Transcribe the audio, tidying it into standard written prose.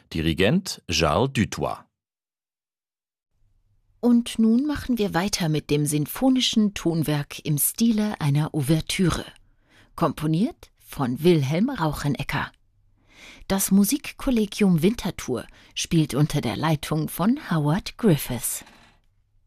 Dirigent Charles Dutoit. Und nun machen wir weiter mit dem sinfonischen Tonwerk im Stile einer Ouvertüre, komponiert von Wilhelm Rauchenecker. Das Musikkollegium Winterthur spielt unter der Leitung von Howard Griffiths.